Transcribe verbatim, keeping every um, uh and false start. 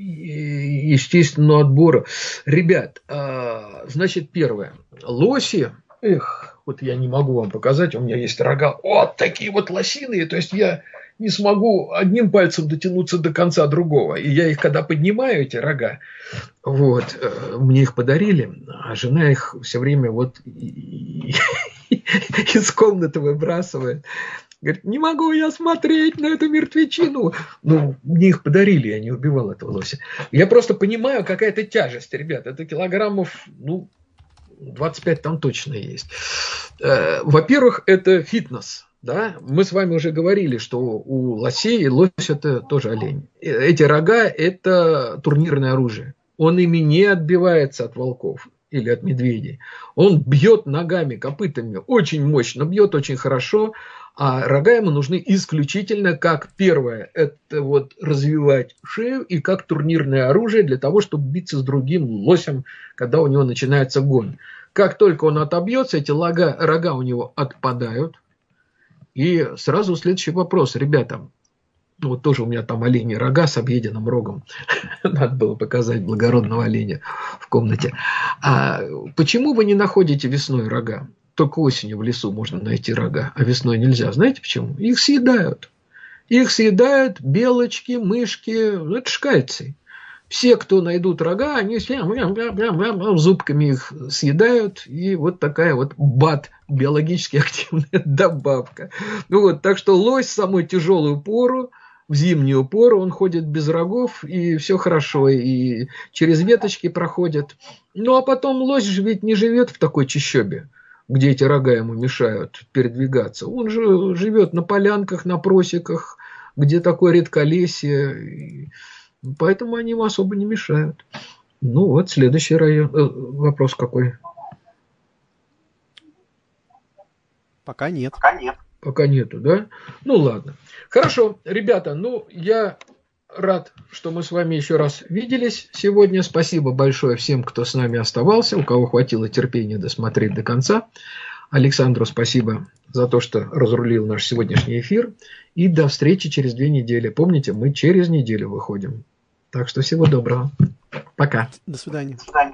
естественного отбора. Ребят, значит, первое. Лоси, эх, вот я не могу вам показать, у меня есть рога, вот такие вот лосиные, то есть я не смогу одним пальцем дотянуться до конца другого. И я их, когда поднимаю, эти рога, вот, мне их подарили, а жена их все время вот из комнаты выбрасывает. Говорит, не могу я смотреть на эту мертвечину. Ну, мне их подарили, я не убивал этого лося. Я просто понимаю, какая-то тяжесть, ребят. Это килограммов, ну, двадцать пять там точно есть. Во-первых, это фитнес. Да? Мы с вами уже говорили, что у лосей лось это тоже олень. Эти рога это турнирное оружие. Он ими не отбивается от волков или от медведей. Он бьет ногами, копытами очень мощно, бьет очень хорошо. А рога ему нужны исключительно как первое, это вот развивать шею и как турнирное оружие для того, чтобы биться с другим лосем, когда у него начинается гон. Как только он отобьется, эти рога, рога у него отпадают. И сразу следующий вопрос, ребята. Вот тоже у меня там олени рога с объеденным рогом. Надо было показать благородного оленя в комнате. А почему вы не находите весной рога? Только осенью в лесу можно найти рога, а весной нельзя. Знаете почему? Их съедают. Их съедают белочки, мышки. Это ж кальций. Все, кто найдут рога, они зубками их съедают. И вот такая вот бат, биологически активная добавка. Ну вот, так что лось в самую тяжелую пору, в зимнюю пору, он ходит без рогов, и все хорошо, и через веточки проходит. Ну а потом лось же ведь не живет в такой чащобе, где эти рога ему мешают передвигаться. Он же живет на полянках, на просеках, где такое редколесье. Поэтому они ему особо не мешают. Ну вот, следующий район. Э, вопрос какой? Пока нет. Пока нет. Пока нету, да? Ну ладно. Хорошо, ребята, ну я рад, что мы с вами еще раз виделись сегодня. Спасибо большое всем, кто с нами оставался, у кого хватило терпения досмотреть до конца. Александру спасибо за то, что разрулил наш сегодняшний эфир. И до встречи через две недели. Помните, мы через неделю выходим. Так что всего доброго. Пока. До свидания. До свидания.